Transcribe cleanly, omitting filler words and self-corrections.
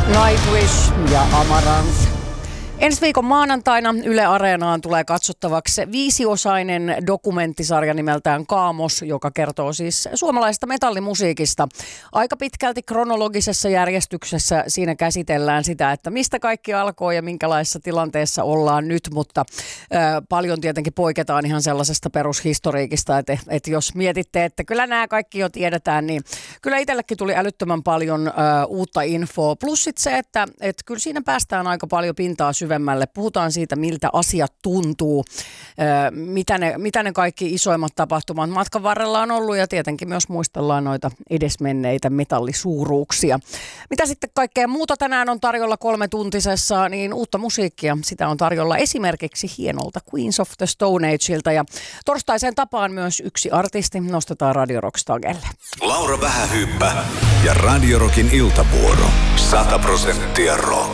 Nightwish ja Amaranth. Ensi viikon maanantaina Yle Areenaan tulee katsottavaksi 5-osainen dokumenttisarja nimeltään Kaamos, joka kertoo siis suomalaisesta metallimusiikista. Aika pitkälti kronologisessa järjestyksessä siinä käsitellään sitä, että mistä kaikki alkoi ja minkälaisessa tilanteessa ollaan nyt, mutta paljon tietenkin poiketaan ihan sellaisesta perushistoriikista, että jos mietitte, että kyllä nämä kaikki jo tiedetään, niin kyllä itsellekin tuli älyttömän paljon uutta infoa. Plus sit se, että kyllä siinä päästään aika paljon pintaa syvemmälle. Puhutaan siitä, miltä asiat tuntuu, mitä ne kaikki isoimmat tapahtumat matkan varrella on ollut ja tietenkin myös muistellaan noita edesmenneitä metallisuuruuksia. Mitä sitten kaikkea muuta tänään on tarjolla 3-tuntisessa, niin uutta musiikkia. Sitä on tarjolla esimerkiksi hienolta Queens of the Stone Ageilta ja torstaiseen tapaan myös yksi artisti nostetaan Radio Rock Stagelle. Laura Vähähyyppä ja Radio Rockin iltavuoro. 100% rock.